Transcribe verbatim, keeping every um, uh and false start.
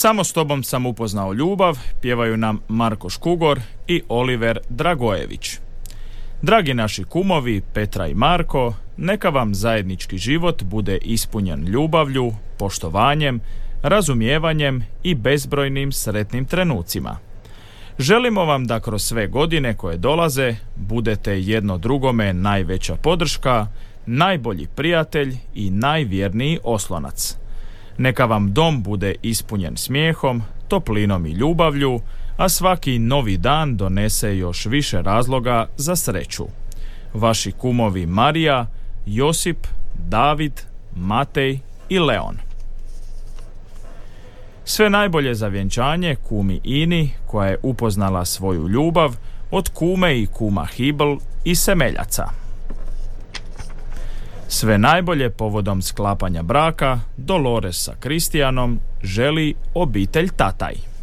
Samo s tobom sam upoznao ljubav, pjevaju nam Marko Škugor i Oliver Dragojević. Dragi naši kumovi Petra i Marko, neka vam zajednički život bude ispunjen ljubavlju, poštovanjem, razumijevanjem i bezbrojnim sretnim trenucima. Želimo vam da kroz sve godine koje dolaze budete jedno drugome najveća podrška, najbolji prijatelj i najvjerniji oslonac. Neka vam dom bude ispunjen smijehom, toplinom i ljubavlju, a svaki novi dan donese još više razloga za sreću. Vaši kumovi Marija, Josip, David, Matej i Leon. Sve najbolje za vjenčanje kumi Ini, koja je upoznala svoju ljubav od kume i kuma Hibl i Semeljaca. Sve najbolje povodom sklapanja braka Dolores sa Kristijanom želi obitelj Tataj.